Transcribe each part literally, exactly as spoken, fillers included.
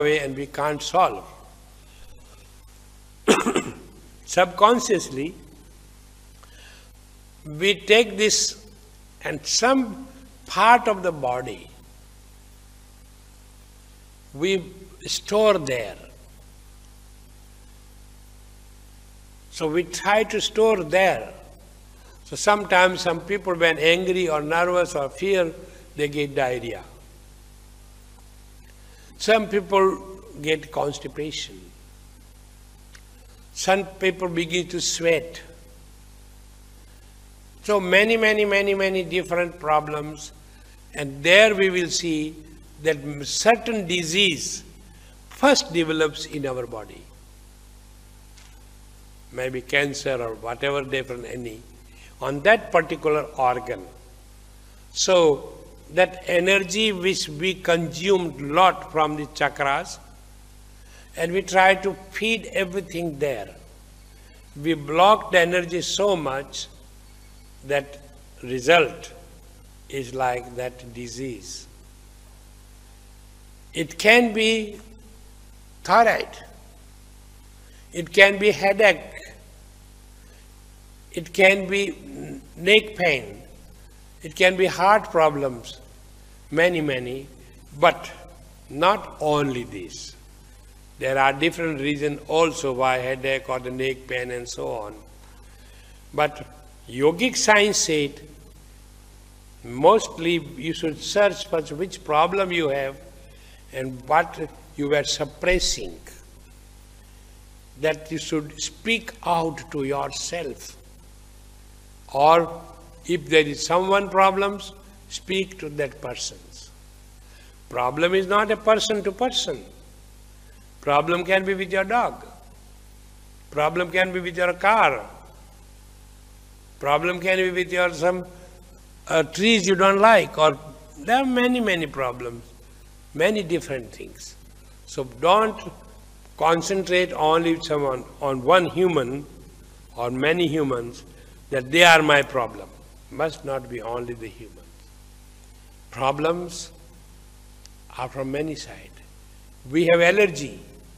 away and we can't solve. Subconsciously, we take this and some part of the body we store there. So we try to store there. So sometimes some people, when angry or nervous or fear, they get diarrhea. Some people get constipation. Some people begin to sweat. So many, many, many, many different problems. And there we will see that certain disease first develops in our body. Maybe cancer or whatever different any, on that particular organ. So that energy which we consumed lot from the chakras, and we try to feed everything there. We block the energy so much that result is like that disease. It can be thyroid. It can be headache. It can be neck pain. It can be heart problems. Many, many. But not only this. There are different reasons also why headache or the neck pain and so on. But yogic science said, mostly you should search for which problem you have and what you were suppressing. That you should speak out to yourself. Or if there is someone problems, speak to that person's. Problem is not a person to person. Problem can be with your dog. Problem can be with your car. Problem can be with your some uh, trees you don't like, or there are many, many problems, many different things. So don't concentrate only someone on one human or many humans that they are my problem. Must not be only the humans. Problems are from many sides. We have allergy.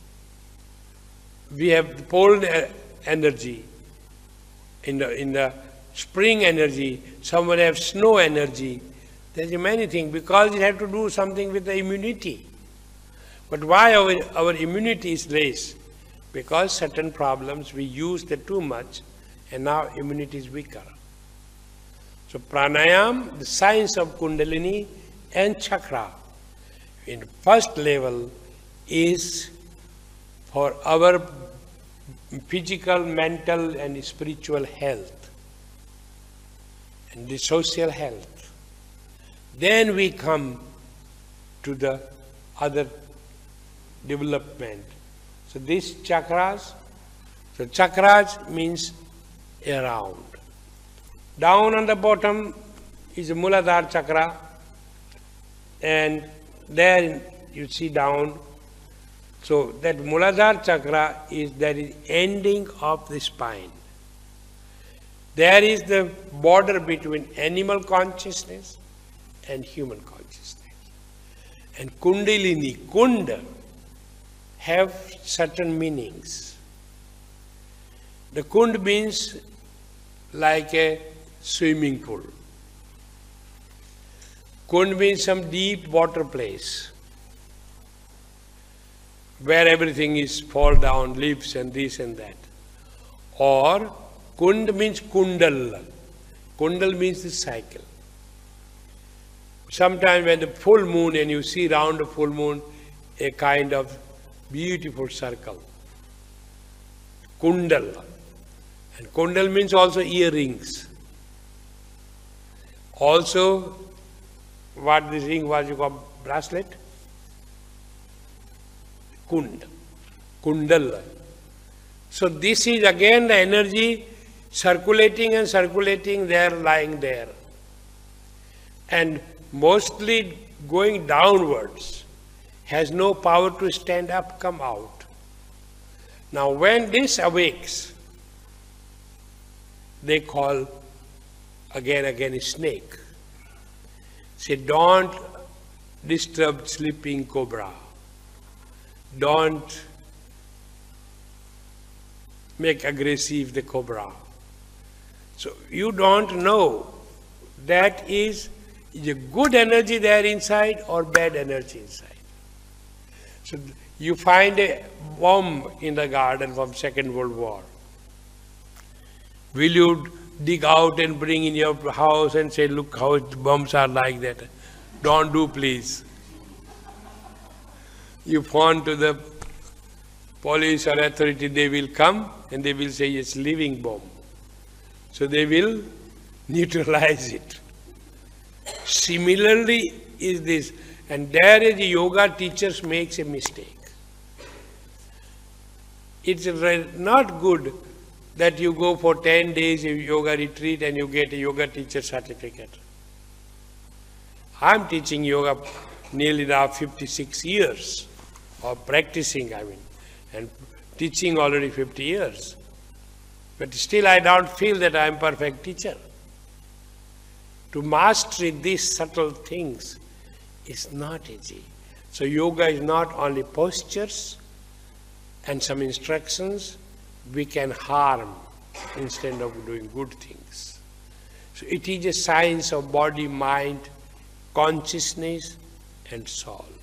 We have cold energy. In the, in the spring energy, someone has snow energy. There are many things because it has to do something with the immunity. But why our, our immunity is less? Because certain problems we use the too much and now immunity is weaker. So pranayam, the science of kundalini and chakra, in first level is for our physical, mental and spiritual health and the social health. Then we come to the other development. So these chakras, so chakras means around. Down on the bottom is a Muladhara chakra, and there you see down. So that Muladhara chakra is that is ending of the spine. There is the border between animal consciousness and human consciousness. And Kundalini, Kunda, have certain meanings. The Kund means like a swimming pool. Kund means some deep water place where everything is fall down, leaves and this and that. Or Kund means Kundal. Kundal means the cycle. Sometimes when the full moon and you see round the full moon a kind of beautiful circle. Kundal. And Kundal means also earrings. Also, what this ring was, you call bracelet? Kund. Kundal. So this is again the energy circulating and circulating there, lying there. And mostly going downwards. Has no power to stand up, come out. Now when this awakes, they call again again a snake. Say, don't disturb sleeping cobra. don't make aggressive the cobra. So you don't know that is, is a good energy there inside or bad energy inside. So you find a bomb in the garden from Second World War. Will you dig out and bring in your house and say, look how bombs are like that? Don't do, please. You phone to the police or authority, they will come and they will say it's living bomb. So they will neutralize it. Similarly is this, and there is the yoga teachers makes a mistake. It's not good that you go for ten days of yoga retreat and you get a yoga teacher certificate. I'm teaching yoga nearly now fifty-six years, or practicing, I mean, and teaching already fifty years. But still I don't feel that I'm a perfect teacher. To master these subtle things is not easy. So yoga is not only postures and some instructions, we can harm instead of doing good things. So it is a science of body, mind, consciousness and soul.